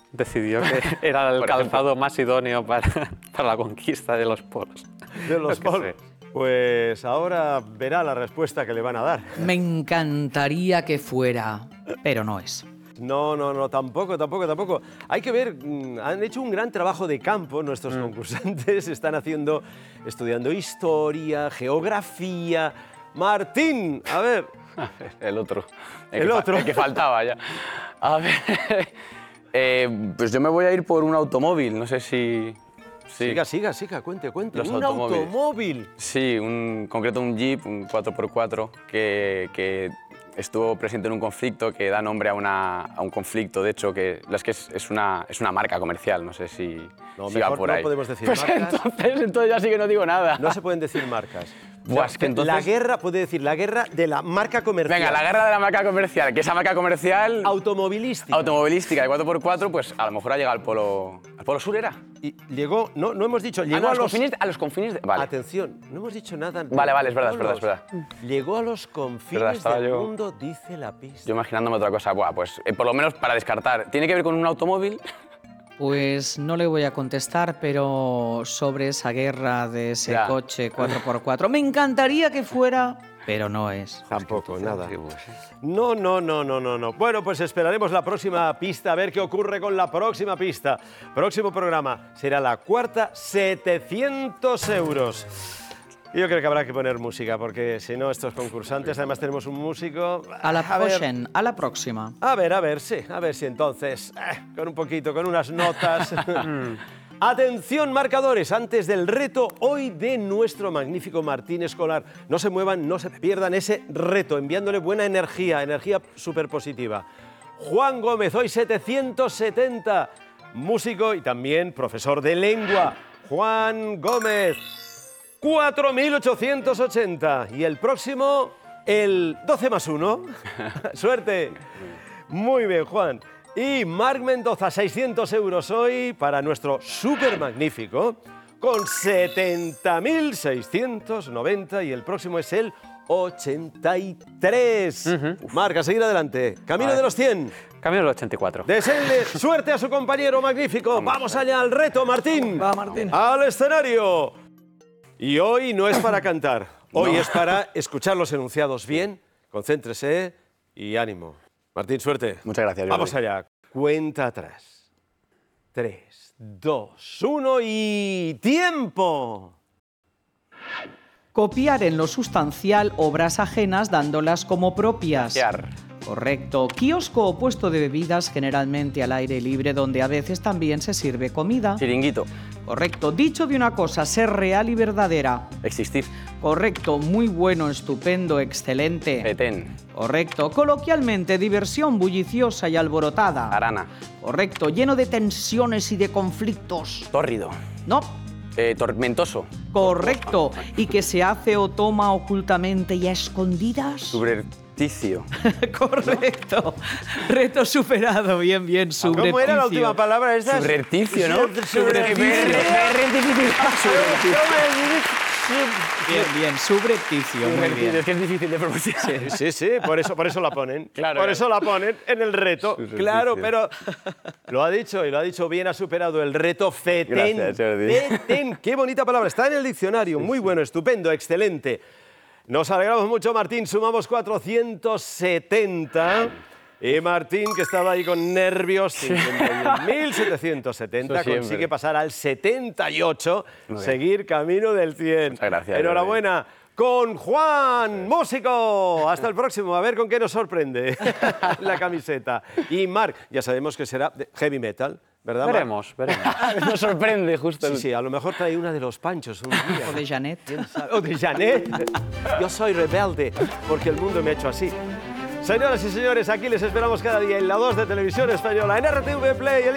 decidió que era el calzado más idóneo para la conquista de los polos. De los polos. Pues ahora verá la respuesta que le van a dar. Me encantaría que fuera, pero no es. No, tampoco. Hay que ver, han hecho un gran trabajo de campo nuestros concursantes, están estudiando historia, geografía. Martín, a ver. El otro. El que faltaba ya. A ver, pues yo me voy a ir por un automóvil, no sé si... Sí. Siga, cuente. Un automóvil. Sí, en concreto un Jeep, un 4x4, que estuvo presente en un conflicto que da nombre a un conflicto, de hecho, que es una marca comercial, no sé si va por ahí. No podemos decir pues marcas. Entonces ya sí que no digo nada. No se pueden decir marcas. Buah, es que entonces... La guerra, puede decir, la guerra de la marca comercial. Venga, la guerra de la marca comercial, que esa marca comercial... Automovilística. Automovilística, de 4x4, pues a lo mejor ha llegado al polo sur, ¿era? Y llegó, no hemos dicho, llegó a los confines de... Vale. Atención, no hemos dicho nada. Vale, es verdad. Llegó a los confines del mundo, dice la pista. Yo imaginándome otra cosa, pues por lo menos para descartar. ¿Tiene que ver con un automóvil? Pues no le voy a contestar, pero sobre esa guerra de ese coche 4x4, me encantaría que fuera, pero no es. Tampoco, nada. No. Bueno, pues esperaremos la próxima pista, a ver qué ocurre con la próxima pista. Próximo programa será la cuarta, 700 euros. Yo creo que habrá que poner música, porque si no, estos concursantes, además tenemos un músico... A la próxima. A ver si entonces, con unas notas... Atención, marcadores, antes del reto hoy de nuestro magnífico Martín Escolar. No se muevan, no se pierdan ese reto, enviándole buena energía súper positiva. Juan Gómez, hoy 770, músico y también profesor de lengua. Juan Gómez, 4.880. Y el próximo, el 12 más 1. Suerte. Muy bien, Juan. Y Marc Mendoza, 600 euros hoy para nuestro súper magnífico, con 70.690. Y el próximo es el 83. Marc, a seguir adelante. Camino de los 100. Camino del 84. Deseenle suerte a su compañero magnífico. Vamos allá al reto, Martín. Va, Martín. Al escenario. Y hoy no es para cantar, hoy es para escuchar los enunciados bien, concéntrese y ánimo. Martín, suerte. Muchas gracias. Vamos allá, cuenta atrás. 3, 2, 1 y ¡tiempo! Copiar en lo sustancial obras ajenas dándolas como propias. Copiar. Correcto. Kiosco o puesto de bebidas generalmente al aire libre donde a veces también se sirve comida. Chiringuito. Correcto. Dicho de una cosa, ser real y verdadera. Existir. Correcto. Muy bueno, estupendo, excelente. Petén. Correcto. Coloquialmente, diversión bulliciosa y alborotada. Arana. Correcto. Lleno de tensiones y de conflictos. Tórrido. No. Tormentoso. Correcto. Y que se hace o toma ocultamente y a escondidas. Subrepticio. Correcto. Reto superado. Bien, subrepticio. ¿Cómo era la última palabra esta? Subrepticio, ¿no? Bien, subrepticio. Muy bien. Es que es difícil de pronunciar. Sí, por eso la ponen. Claro, por eso la ponen en el reto. Claro, pero lo ha dicho bien, ha superado el reto FETEN. Gracias, Jordi. FETEN, qué bonita palabra, está en el diccionario. Muy bueno, estupendo, excelente. Nos alegramos mucho, Martín, sumamos 470. Y Martín, que estaba ahí con nervios, 51.770, consigue pasar al 78, seguir camino del 100. Muchas gracias. Enhorabuena con Juan, músico. Hasta el próximo, a ver con qué nos sorprende la camiseta. Y Marc, ya sabemos que será de heavy metal, ¿verdad, Marc? Veremos. Nos sorprende justo. Sí, a lo mejor trae una de los Panchos un día. O de Janet. O de Janet. Yo soy rebelde porque el mundo me ha hecho así. Señoras y señores, aquí les esperamos cada día en la 2 de Televisión Española, en RTV Play.